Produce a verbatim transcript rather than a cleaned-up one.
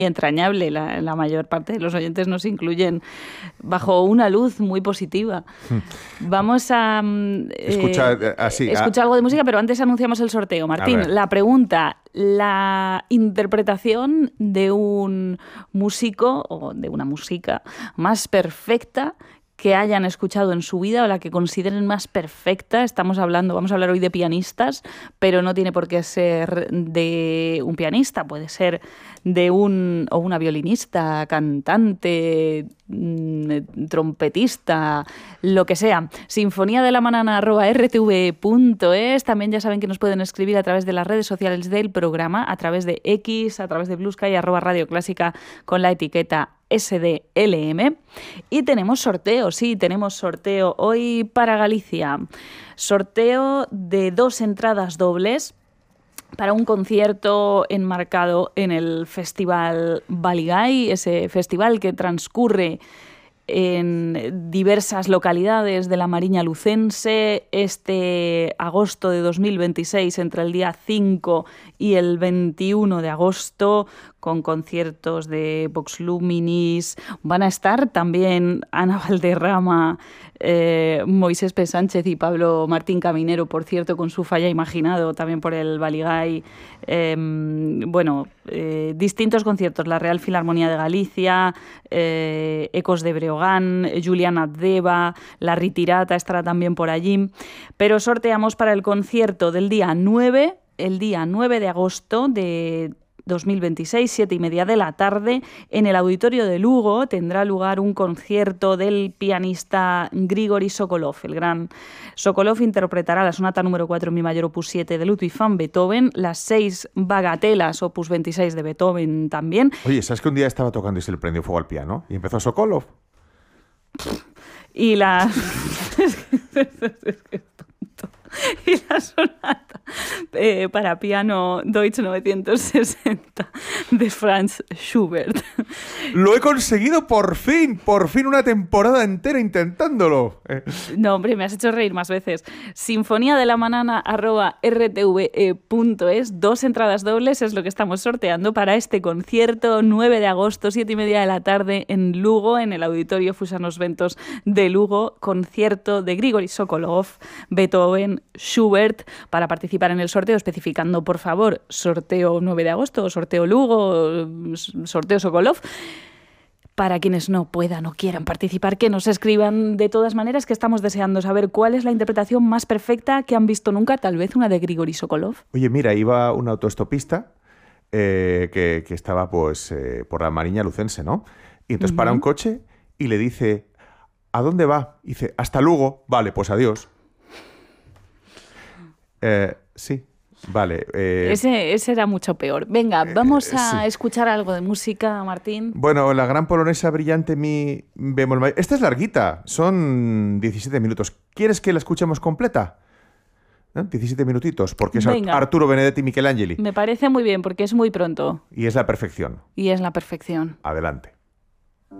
entrañable. La, la mayor parte de los oyentes nos incluyen bajo una luz muy positiva. Vamos a escuchar, eh, así, escuchar a... algo de música, pero antes anunciamos el sorteo. Martín, la pregunta, la interpretación de un músico o de una música más perfecta que hayan escuchado en su vida o la que consideren más perfecta. Estamos hablando, vamos a hablar hoy de pianistas, pero no tiene por qué ser de un pianista, puede ser de un o una violinista, cantante, trompetista, lo que sea. Sinfonía de la Manana arroba r t v punto es. También ya saben que nos pueden escribir a través de las redes sociales del programa, a través de X, a través de Blue Sky, arroba Radio Clásica con la etiqueta S D L M. Y tenemos sorteo, sí, tenemos sorteo hoy para Galicia. Sorteo de dos entradas dobles para un concierto enmarcado en el Festival Baligay, ese festival que transcurre en diversas localidades de la Mariña Lucense este agosto de dos mil veintiséis, entre el día cinco y el veintiuno de agosto, con conciertos de Vox Luminis. Van a estar también Ana Valderrama, eh, Moisés P. Sánchez y Pablo Martín Caminero, por cierto, con su Falla Imaginado, también por el Baligay. Eh, bueno, eh, distintos conciertos, la Real Filarmonía de Galicia, eh, Ecos de Breogán, Juliana Deva, La Ritirata estará también por allí. Pero sorteamos para el concierto del día nueve, el día nueve de agosto de dos mil veintiséis, siete y media de la tarde, en el Auditorio de Lugo tendrá lugar un concierto del pianista Grigori Sokolov. El gran Sokolov interpretará la sonata número cuatro Mi mayor opus siete de Ludwig van Beethoven, las seis bagatelas opus veintiséis de Beethoven también. Oye, ¿sabes que un día estaba tocando y se le prendió fuego al piano? Y empezó Sokolov. Y la... y la sonata eh, para piano Deutsch novecientos sesenta de Franz Schubert. ¡Lo he conseguido por fin! ¡Por fin una temporada entera intentándolo! Eh. No, hombre, me has hecho reír más veces. Sinfonía de la Manana arroba r t v punto es. Dos entradas dobles es lo que estamos sorteando para este concierto, nueve de agosto, siete y media de la tarde en Lugo, en el Auditorio Fusanos Ventos de Lugo. Concierto de Grigori Sokolov, Beethoven, Schubert. Para participar en el sorteo, especificando, por favor, sorteo nueve de agosto, sorteo Lugo, sorteo Sokolov. Para quienes no puedan o quieran participar, que nos escriban. De todas maneras, que estamos deseando saber cuál es la interpretación más perfecta que han visto nunca, tal vez una de Grigori Sokolov. Oye, mira, iba un autoestopista eh, que, que estaba pues eh, por la Mariña Lucense, ¿no? Y entonces uh-huh. para un coche y le dice, ¿a dónde va? Y dice, hasta Lugo. Vale, pues adiós. Eh, sí, vale. Eh, ese, ese era mucho peor. Venga, vamos a eh, sí. escuchar algo de música, Martín. Bueno, la gran polonesa brillante mi bemol mayor. Esta es larguita, son diecisiete minutos. ¿Quieres que la escuchemos completa? ¿Eh? diecisiete minutitos, porque es Venga. Arturo Benedetti y Michelangeli. Me parece muy bien, porque es muy pronto. Y es la perfección. Y es la perfección. Adelante.